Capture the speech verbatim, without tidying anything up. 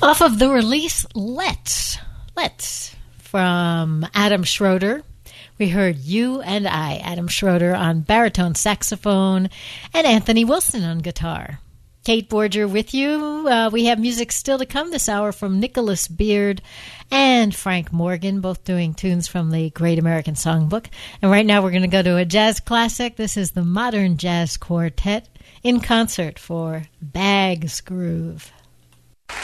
Off of the release Let's, Let's from Adam Schroeder, we heard You and I, Adam Schroeder on baritone saxophone and Anthony Wilson on guitar. Kate Borger with you. Uh, we have music still to come this hour from Nicholas Beard and Frank Morgan, both doing tunes from the Great American Songbook. And right now we're going to go to a jazz classic. This is the Modern Jazz Quartet in concert for Bag's Groove.